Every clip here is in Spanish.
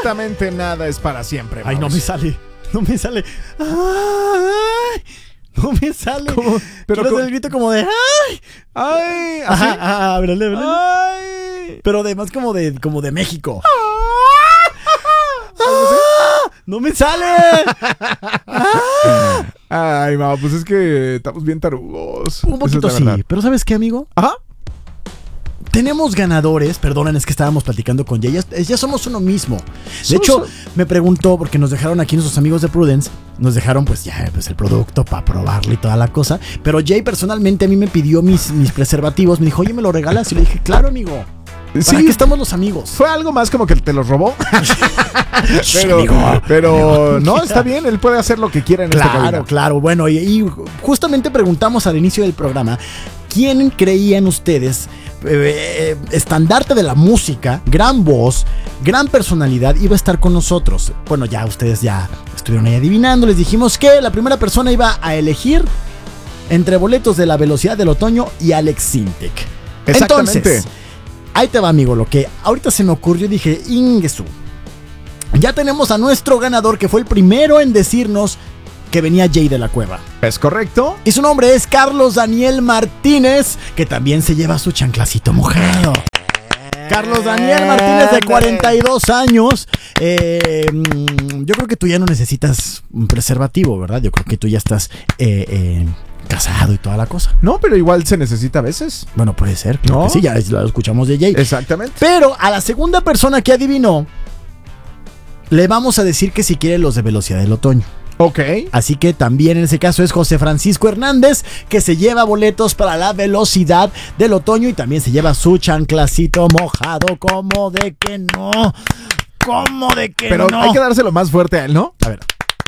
Absolutamente nada es para siempre. Ay, no me sale. Ay, no me sale. ¿Cómo? Pero quiero hacer el grito como de ¡ay! ¡Ay! ¿Así? Ajá, háblale. ¡Ay! Pero además como de México. ¡No me sale! Ay, Mau, pues es que estamos bien tarugos. Un poquito Esa es la sí, verdad. pero ¿sabes qué, amigo? Ajá. Tenemos ganadores, perdonen, es que estábamos platicando con Jay, ya somos uno mismo. De hecho, me preguntó, porque nos dejaron aquí nuestros amigos de Prudence, nos dejaron pues el producto para probarlo y toda la cosa, pero Jay personalmente a mí me pidió mis preservativos, me dijo, oye, ¿me lo regalas? Y le dije, claro, amigo. ¿Para qué estamos los amigos? Fue algo más como que te los robó. Amigo. pero no, está bien, él puede hacer lo que quiera en esta cabina. Claro. Bueno, y justamente preguntamos al inicio del programa, ¿quién creían ustedes, estandarte de la música, gran voz, gran personalidad, iba a estar con nosotros? Bueno, ya ustedes ya estuvieron ahí adivinando, les dijimos que la primera persona iba a elegir entre boletos de La Velocidad del Otoño y Alex Sintek. Exactamente. Entonces, ahí te va, amigo, lo que ahorita se me ocurrió, dije, Ingesu. Ya tenemos a nuestro ganador, que fue el primero en decirnos que venía Jay de la Cueva. ¿Es correcto? Y su nombre es Carlos Daniel Martínez, que también se lleva su chanclacito mojado. Carlos Daniel Martínez, de 42 años. Yo creo que tú ya no necesitas un preservativo, ¿verdad? Yo creo que tú ya estás casado y toda la cosa. No, pero igual se necesita a veces. Bueno, puede ser, claro, ¿no? que sí, ya lo escuchamos de Jay. Exactamente. Pero a la segunda persona que adivinó, le vamos a decir que si quiere los de Velocidad del Otoño. Ok. Así que también en ese caso es José Francisco Hernández, que se lleva boletos para La Velocidad del Otoño y también se lleva su chanclacito mojado. ¿Cómo de que no? ¿Cómo de que Pero no? hay que dárselo más fuerte a él, ¿no? A ver.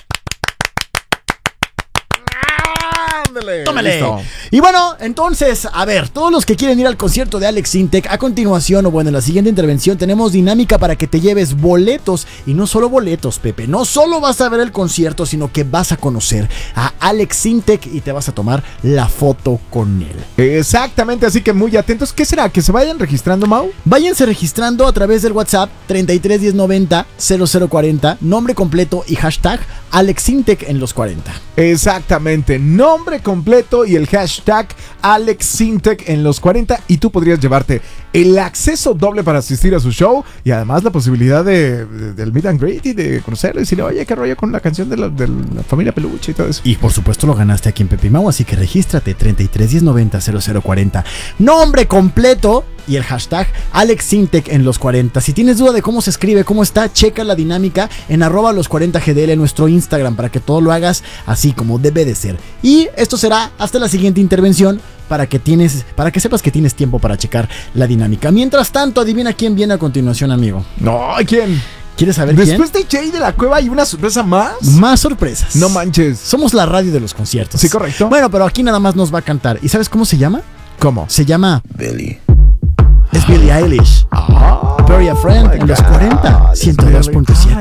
Ándale. tómale. Listo. Y bueno, entonces, a ver, todos los que quieren ir al concierto de Alex Sintek, a continuación, o bueno, en la siguiente intervención, tenemos dinámica para que te lleves boletos. Y no solo boletos, Pepe. No solo vas a ver el concierto, sino que vas a conocer a Alex Sintek y te vas a tomar la foto con él. Exactamente, así que muy atentos. ¿Qué será? ¿Que se vayan registrando, Mau? Váyanse registrando a través del WhatsApp 33 1090 0040, nombre completo y hashtag Alex Sintek en los 40. Exactamente, nombre completo y el hashtag Alex Sintek en los 40 y tú podrías llevarte el acceso doble para asistir a su show y además la posibilidad del meet and greet y de conocerlo y decirle, oye, qué rollo con la canción de la familia Peluche y todo eso. Y por supuesto lo ganaste aquí en Pepe y Mau, así que regístrate 33 1090 0040, nombre completo y el hashtag Alex Sintek en los 40. Si tienes duda de cómo se escribe, cómo está, checa la dinámica en @los40gdl en nuestro Instagram para que todo lo hagas así como debe de ser. Y esto será hasta la siguiente intervención para que sepas que tienes tiempo para checar la dinámica. Mientras tanto, adivina quién viene a continuación, amigo. No, ¿quién? ¿Quieres saber Después de Jay de la Cueva hay una sorpresa más. Más sorpresas. No manches. Somos la radio de los conciertos. Sí, correcto. Bueno, pero aquí nada más nos va a cantar. ¿Y sabes cómo se llama? ¿Cómo? Se llama Billy. Es Billie Eilish. Bury a Friend en los 40, 102.7.